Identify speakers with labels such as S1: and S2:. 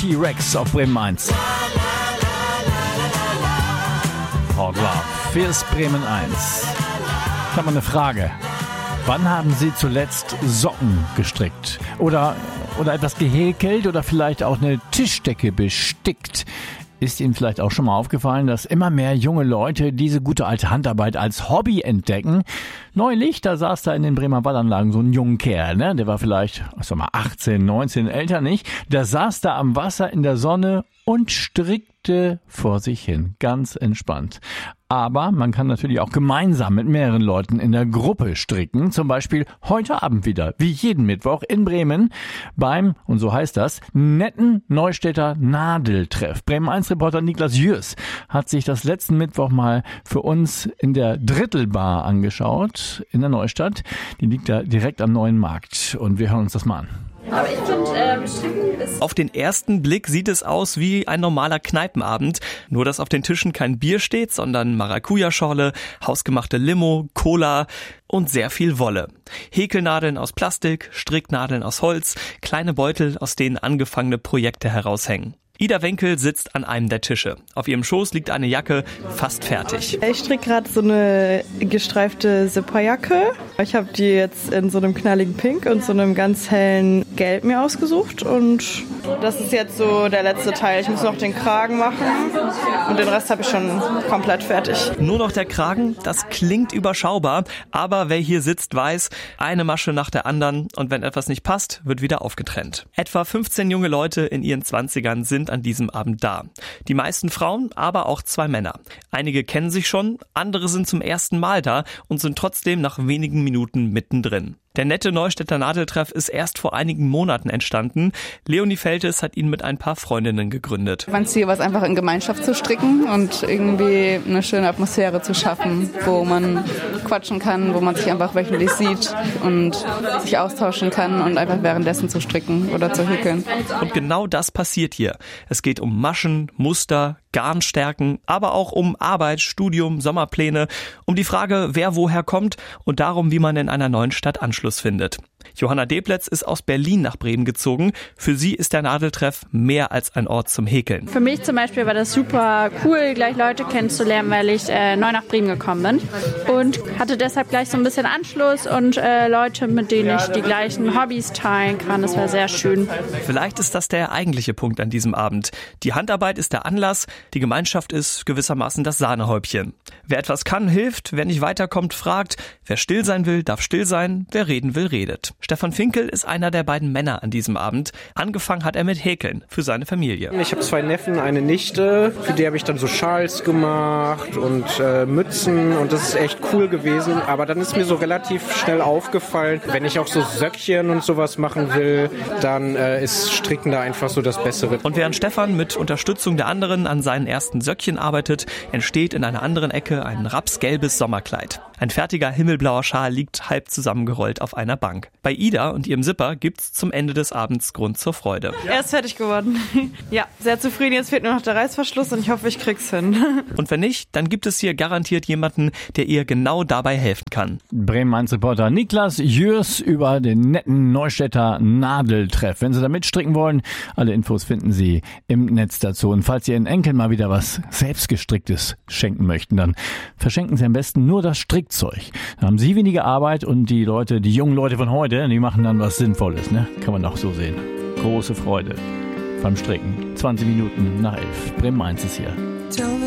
S1: T-Rex auf Bremen 1. Hot Love, fürs Bremen 1. Ich habe mal eine Frage. Wann haben Sie zuletzt Socken gestrickt? Oder etwas gehäkelt oder vielleicht auch eine Tischdecke bestickt? Ist Ihnen vielleicht auch schon mal aufgefallen, dass immer mehr junge Leute diese gute alte Handarbeit als Hobby entdecken? Neulich, da saß da in den Bremer Wallanlagen so ein junger Kerl, ne? Der war vielleicht, 18, 19, älter nicht. Der saß da am Wasser in der Sonne und strickte vor sich hin, ganz entspannt. Aber man kann natürlich auch gemeinsam mit mehreren Leuten in der Gruppe stricken. Zum Beispiel heute Abend wieder, wie jeden Mittwoch in Bremen, beim, und so heißt das, netten Neustädter Nadeltreff. Bremen 1-Reporter Niklas Jürs hat sich das letzten Mittwoch mal für uns in der Drittelbar angeschaut, in der Neustadt. Die liegt da direkt am Neuen Markt. Und wir hören uns das mal an.
S2: Aber ich finde, Stricken ist...
S3: Auf den ersten Blick sieht es aus wie ein normaler Kneipenabend. Nur, dass auf den Tischen kein Bier steht, sondern Maracuja-Schorle, hausgemachte Limo, Cola und sehr viel Wolle. Häkelnadeln aus Plastik, Stricknadeln aus Holz, kleine Beutel, aus denen angefangene Projekte heraushängen. Ida Wenkel sitzt an einem der Tische. Auf ihrem Schoß liegt eine Jacke, fast fertig.
S4: Ich stricke gerade so eine gestreifte Zipperjacke. Ich habe die jetzt in so einem knalligen Pink und so einem ganz hellen Gelb mir ausgesucht. Und das ist jetzt so der letzte Teil. Ich muss noch den Kragen machen und den Rest habe ich schon komplett fertig.
S3: Nur noch der Kragen, das klingt überschaubar. Aber wer hier sitzt, weiß, eine Masche nach der anderen. Und wenn etwas nicht passt, wird wieder aufgetrennt. Etwa 15 junge Leute in ihren 20ern sind an diesem Abend da. Die meisten Frauen, aber auch 2 Männer. Einige kennen sich schon, andere sind zum ersten Mal da und sind trotzdem nach wenigen Minuten mittendrin. Der nette Neustädter Nadeltreff ist erst vor einigen Monaten entstanden. Leonie Feltes hat ihn mit ein paar Freundinnen gegründet.
S5: Mein Ziel war es einfach in Gemeinschaft zu stricken und irgendwie eine schöne Atmosphäre zu schaffen, wo man quatschen kann, wo man sich einfach wöchentlich sieht und sich austauschen kann und einfach währenddessen zu stricken oder zu häkeln.
S3: Und genau das passiert hier. Es geht um Maschen, Muster, Garnstärken, aber auch um Arbeit, Studium, Sommerpläne, um die Frage, wer woher kommt und darum, wie man in einer neuen Stadt Anschluss findet. Johanna Depletz ist aus Berlin nach Bremen gezogen. Für sie ist der Nadeltreff mehr als ein Ort zum Häkeln.
S2: Für mich zum Beispiel war das super cool, gleich Leute kennenzulernen, weil ich neu nach Bremen gekommen bin und hatte deshalb gleich so ein bisschen Anschluss und Leute, mit denen ich die gleichen Hobbys teilen kann. Das war sehr schön.
S3: Vielleicht ist das der eigentliche Punkt an diesem Abend. Die Handarbeit ist der Anlass, die Gemeinschaft ist gewissermaßen das Sahnehäubchen. Wer etwas kann, hilft, wer nicht weiterkommt, fragt. Wer still sein will, darf still sein, wer reden will, redet. Stefan Finkel ist einer der beiden Männer an diesem Abend. Angefangen hat er mit Häkeln für seine Familie.
S6: Ich habe 2 Neffen, eine Nichte, für die habe ich dann so Schals gemacht und Mützen und das ist echt cool gewesen. Aber dann ist mir so relativ schnell aufgefallen, wenn ich auch so Söckchen und sowas machen will, dann ist Stricken da einfach so das Bessere.
S3: Und während Stefan mit Unterstützung der anderen an seinen ersten Söckchen arbeitet, entsteht in einer anderen Ecke ein rapsgelbes Sommerkleid. Ein fertiger himmelblauer Schal liegt halb zusammengerollt auf einer Bank. Bei Ida und ihrem Zipper gibt's zum Ende des Abends Grund zur Freude.
S4: Er ist fertig geworden. Ja, sehr zufrieden. Jetzt fehlt nur noch der Reißverschluss und ich hoffe, ich krieg's hin.
S3: Und wenn nicht, dann gibt es hier garantiert jemanden, der ihr genau dabei helfen kann.
S1: Bremen 1-Reporter Niklas Jürs über den netten Neustädter Nadeltreff. Wenn Sie da mitstricken wollen, alle Infos finden Sie im Netz dazu. Und falls Sie Ihren Enkeln mal wieder was Selbstgestricktes schenken möchten, dann verschenken Sie am besten nur das Strickzeug. Dann haben Sie weniger Arbeit und die jungen Leute von heute, die machen dann was Sinnvolles, ne? Kann man auch so sehen. Große Freude beim Stricken. 20 Minuten nach 11. Bremen 1 ist hier.